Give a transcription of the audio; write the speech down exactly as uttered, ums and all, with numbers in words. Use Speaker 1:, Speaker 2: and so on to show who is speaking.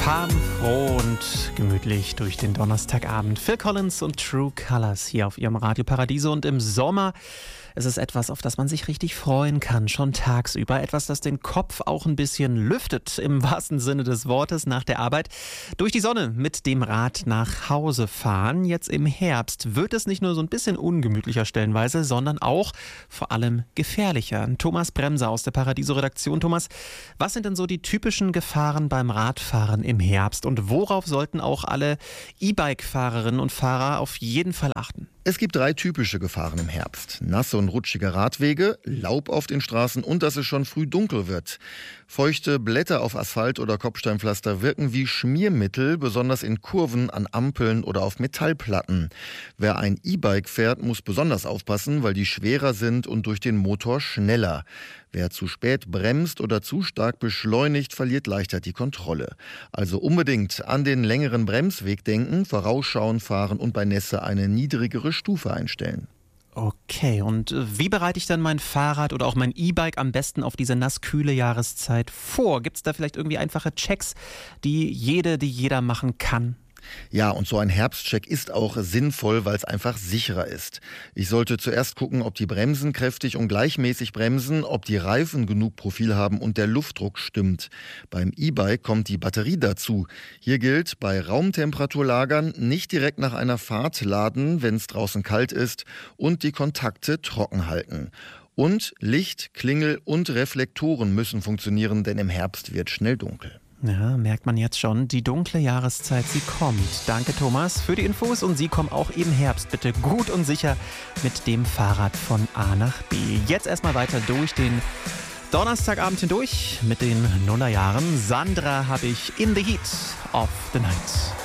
Speaker 1: Farbenfroh und gemütlich durch den Donnerstagabend. Phil Collins und True Colors hier auf ihrem Radio Paradiso. Und im Sommer ist es etwas, auf das man sich richtig freuen kann, schon tagsüber. Etwas, das den Kopf auch ein bisschen lüftet, im wahrsten Sinne des Wortes, nach der Arbeit. Durch die Sonne mit dem Rad nach Hause fahren. Jetzt im Herbst wird es nicht nur so ein bisschen ungemütlicher stellenweise, sondern auch vor allem gefährlicher. Thomas Bremser aus der Paradiso-Redaktion. Thomas, was sind denn so die typischen Gefahren beim Radfahren im Herbst? Und worauf sollten auch alle E-Bike-Fahrerinnen und Fahrer auf jeden Fall achten?
Speaker 2: Es gibt drei typische Gefahren im Herbst. Nasse und rutschige Radwege, Laub auf den Straßen und dass es schon früh dunkel wird. Feuchte Blätter auf Asphalt oder Kopfsteinpflaster wirken wie Schmiermittel, besonders in Kurven, an Ampeln oder auf Metallplatten. Wer ein E-Bike fährt, muss besonders aufpassen, weil die schwerer sind und durch den Motor schneller. Wer zu spät bremst oder zu stark beschleunigt, verliert leichter die Kontrolle. Also unbedingt an den längeren Bremsweg denken, vorausschauen, fahren und bei Nässe eine niedrigere Stufe einstellen.
Speaker 1: Okay, und wie bereite ich dann mein Fahrrad oder auch mein E-Bike am besten auf diese nasskühle Jahreszeit vor? Gibt es da vielleicht irgendwie einfache Checks, die jede, die jeder machen kann?
Speaker 2: Ja, und so ein Herbstcheck ist auch sinnvoll, weil es einfach sicherer ist. Ich sollte zuerst gucken, ob die Bremsen kräftig und gleichmäßig bremsen, ob die Reifen genug Profil haben und der Luftdruck stimmt. Beim E-Bike kommt die Batterie dazu. Hier gilt, bei Raumtemperatur lagern, nicht direkt nach einer Fahrt laden, wenn es draußen kalt ist, und die Kontakte trocken halten. Und Licht, Klingel und Reflektoren müssen funktionieren, denn im Herbst wird schnell dunkel.
Speaker 1: Ja, merkt man jetzt schon, die dunkle Jahreszeit, sie kommt. Danke Thomas für die Infos und Sie kommen auch im Herbst bitte gut und sicher mit dem Fahrrad von A nach B. Jetzt erstmal weiter durch den Donnerstagabend hindurch mit den Nullerjahren. Sandra habe ich in the heat of the night.